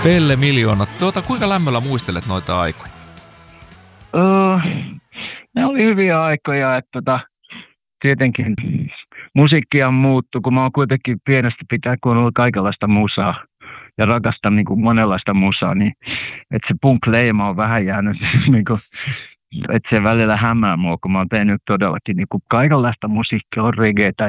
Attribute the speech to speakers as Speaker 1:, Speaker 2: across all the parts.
Speaker 1: Pelle Miljoona, kuinka lämmöllä muistelet noita aikoja?
Speaker 2: Ne oli hyviä aikoja, että tietenkin musiikkia muuttui, kun mä oon kuitenkin pienestä pitää, kun on ollut kaikenlaista musaa ja rakastan niin kuin monenlaista musaa, niin että se punk-leima on vähän jäänyt, niin kuin, että se välillä hämää mua, kun mä oon tehnyt todellakin niin kuin kaikenlaista musiikkia, on reggaetä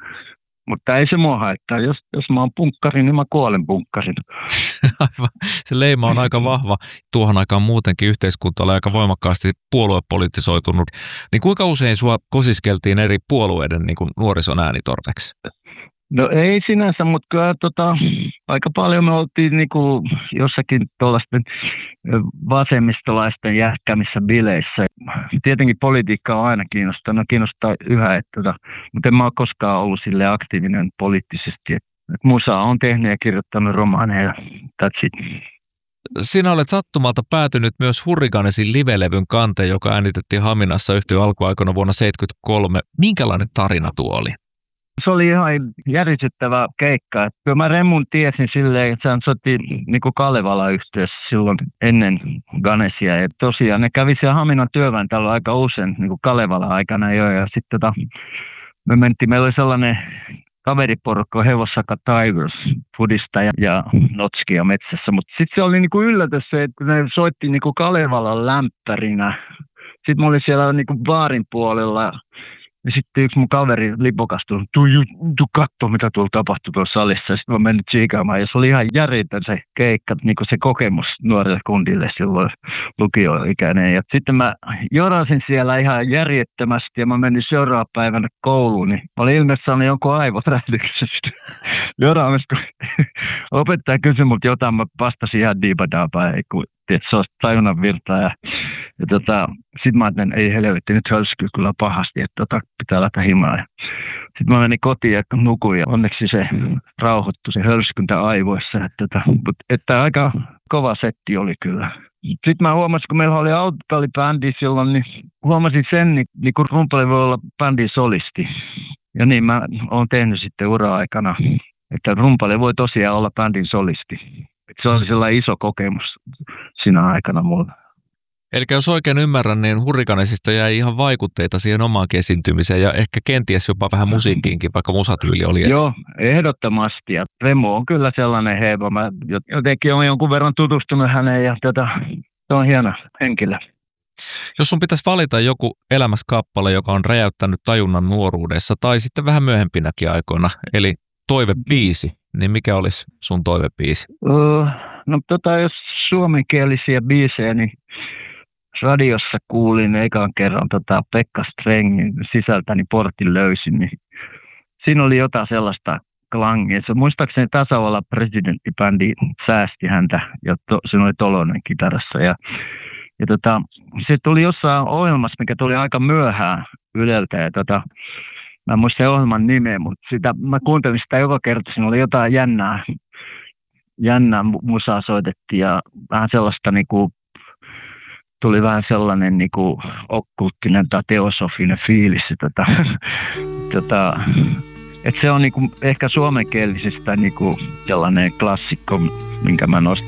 Speaker 2: mutta ei se mua haittaa. Jos mä oon punkkari, niin mä kuolen punkkarin.
Speaker 1: Aivan. Se leima on aika vahva. Tuohon aikaan muutenkin yhteiskunta oli aika voimakkaasti puoluepolitisoitunut. Niin kuinka usein sua kosiskeltiin eri puolueiden niin kuin nuorison äänitorveksi?
Speaker 2: No ei sinänsä, mutta kyllä aika paljon me oltiin niinku jossakin tuollaisten vasemmistolaisten jähkämissä bileissä. Tietenkin politiikka on aina kiinnostaa yhä, mutta en mä ole koskaan ollut sille aktiivinen poliittisesti. Musaa on tehnyt ja kirjoittanut romaaneja, that's it.
Speaker 1: Sinä olet sattumalta päätynyt myös Hurricanesin livelevyn kanteen, joka äänitettiin Haminassa yhtyön alkuaikoina vuonna 1973. Minkälainen tarina tuo oli?
Speaker 2: Se oli ihan järisyttävä keikka. Kyllä mä Remun tiesin silleen, että hän soitti niin Kalevala-yhtiössä silloin ennen Ganesia. Ja tosiaan ne kävi siellä Haminan työväentalo aika usein niin Kalevala-aikana jo. Ja sitten meillä oli sellainen kaveriporukka Hevossaka Tigers Fudista ja Notskia metsässä. Mutta sitten se oli niin kuin yllätys se, että ne soitti niin Kalevalan lämpärinä. Sitten mä olin siellä niin baarin puolella. Ja sitten yksi mun kaveri lipokastui, tuu kattoo mitä tuolla tapahtui tuossa salissa. Sitten mä menin tsiikaamaan ja se oli ihan järjetön se keikka, niin kuin se kokemus nuorille kundille silloin lukioikäinen. Ja sitten mä jorasin siellä ihan järjettömästi ja mä menin seuraavana päivänä kouluun. Niin mä olin ilmeisesti saanut jonkun aivoträhdyksestä joraamista. Opettaja kysyi multa jotain, mä vastasin ihan diipadaapaa, että se olisi tajunnan virtaa. Ja sitten mä ajattelin, ei helvetti, nyt hölskyy kyllä pahasti, että pitää lähteä himaan. Sitten mä menin kotiin ja nukuin ja onneksi se rauhoittui se hölskyntä aivoissa. Että aika kova setti oli kyllä. Sitten mä huomasin, kun meillä oli autotallibändi silloin, niin huomasin sen, niin kun Rumpali voi olla bändin solisti. Ja niin mä oon tehnyt sitten ura-aikana, että Rumpali voi tosiaan olla bändin solisti. Se oli sellainen iso kokemus siinä aikana mulla.
Speaker 1: Eli jos oikein ymmärrän, niin Hurricanesista jäi ihan vaikutteita siihen omaan esiintymiseen ja ehkä kenties jopa vähän musiikkiinkin, vaikka musatyyli oli.
Speaker 2: Joo, ehdottomasti. Ja Remo on kyllä sellainen heimo. Mä jotenkin olen jonkun verran tutustunut häneen ja se on hieno henkilö.
Speaker 1: Jos sun pitäisi valita joku elämäskappale, joka on räjäyttänyt tajunnan nuoruudessa tai sitten vähän myöhempinäkin aikoina, eli toivebiisi, niin mikä olisi sun toivebiisi?
Speaker 2: No jos suomenkielisiä biisejä, niin radiossa kuulin ekan kerran Pekka Strengin Sisältäni portin löysin, niin siinä oli jotain sellaista klangia. Se muistaakseni tasavallan presidenttibändi säästi häntä ja siinä oli Tolonen kitarassa. Ja se tuli jossain ohjelmassa, mikä tuli aika myöhään Yleltä. Ja mä en muista ohjelman nimeä, mutta mä kuuntelin sitä joka kerta. Siinä oli jotain jännää musaa soitettiin ja vähän sellaista tuli vähän sellainen okkulttinen tai teosofinen fiilis. Että se on ehkä suomenkielisistä sellainen klassikko, minkä mä nostan